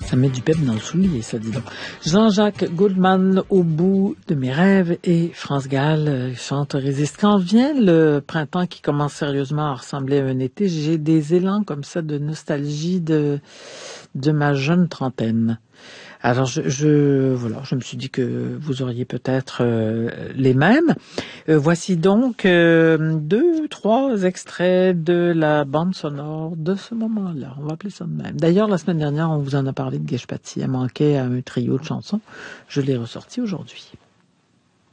Ça met du pep dans le soulier, ça, dis donc. Jean-Jacques Goldman, Au bout de mes rêves, et France Gall chante Résiste. Quand vient le printemps qui commence sérieusement à ressembler à un été, j'ai des élans comme ça de nostalgie de ma jeune trentaine. Alors je me suis dit que vous auriez peut-être les mêmes. Voici donc 2-3 extraits de la bande sonore de ce moment-là. On va appeler ça de même. D'ailleurs, la semaine dernière, on vous en a parlé de Guèche Paty. Elle manquait à un trio de chansons. Je l'ai ressorti aujourd'hui.